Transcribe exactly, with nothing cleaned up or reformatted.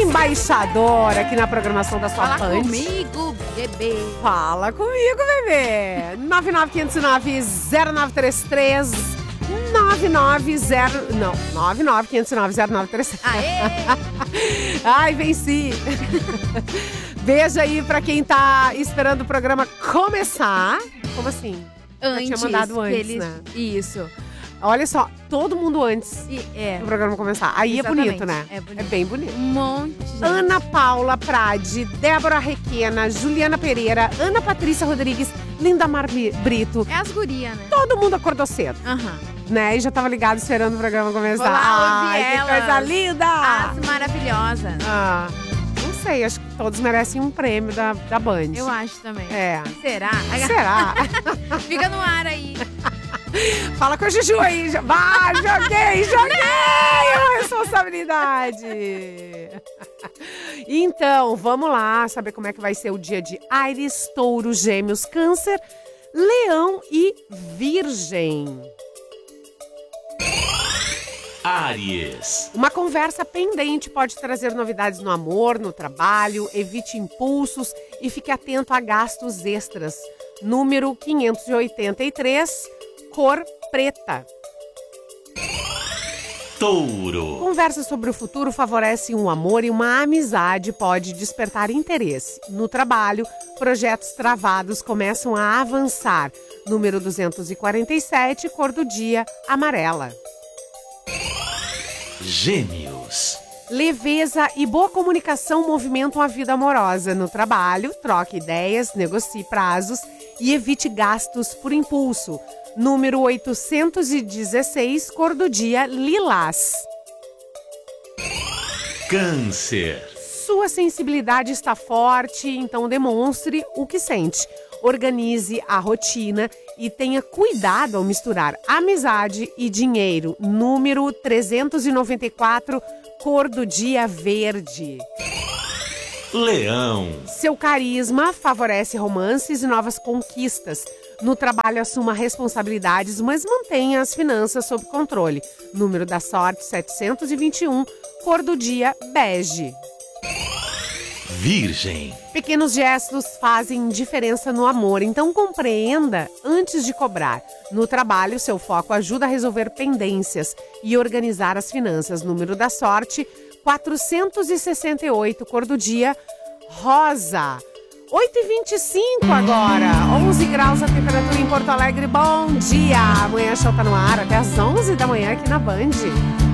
embaixadora aqui na programação da sua Fala Band. comigo, bebê. Fala comigo, bebê. nove nove quinhentos e nove, zero nove três três. nove nove zero... Não, nove nove quinhentos e nove, zero nove três três. Aê! Ai, venci. Beijo aí pra quem tá esperando o programa começar. Como assim? Antes. Eu tinha mandado antes, eles... né? Isso. Olha só, todo mundo antes E, é. do programa começar. Aí Exatamente. é bonito, né? É bonito. É bem bonito. Um monte de gente. Ana Paula Prade, Débora Requena, Juliana Pereira, Ana Patrícia Rodrigues, Linda Mar Brito. É as gurias, né? Todo mundo acordou cedo, Aham. né? E já tava ligado esperando o programa começar. Vou lá ouvir Ai, que elas. coisa linda! As maravilhosas. Ah, não sei, acho que todos merecem um prêmio da, da Band. Eu acho também. É. Será? Será? Fica no ar aí. Fala com a Juju aí. Vai, joguei, joguei! É uma responsabilidade. Então, vamos lá saber como é que vai ser o dia de Áries, Touro, Gêmeos, Câncer, Leão e Virgem. Áries. Uma conversa pendente pode trazer novidades no amor, no trabalho, evite impulsos e fique atento a gastos extras. Número quinhentos e oitenta e três, cor preta. Touro. Conversa sobre o futuro favorece um amor e uma amizade pode despertar interesse. No trabalho, projetos travados começam a avançar. Número duzentos e quarenta e sete, cor do dia, amarela. Gêmeos. Leveza e boa comunicação movimentam a vida amorosa. No trabalho, troque ideias, negocie prazos e evite gastos por impulso. Número oitocentos e dezesseis, cor do dia, lilás. Câncer. Sua sensibilidade está forte, então demonstre o que sente. Organize a rotina e tenha cuidado ao misturar amizade e dinheiro. Número trezentos e noventa e quatro, cor do dia, verde. Leão. Seu carisma favorece romances e novas conquistas. No trabalho, assuma responsabilidades, mas mantenha as finanças sob controle. Número da sorte, setecentos e vinte e um, cor do dia, bege. Virgem. Pequenos gestos fazem diferença no amor, então compreenda antes de cobrar. No trabalho, seu foco ajuda a resolver pendências e organizar as finanças. Número da sorte, quatrocentos e sessenta e oito, cor do dia, rosa. oito e vinte e cinco agora, onze graus a temperatura em Porto Alegre. Bom dia! Amanhã show tá no ar até às onze da manhã aqui na Band.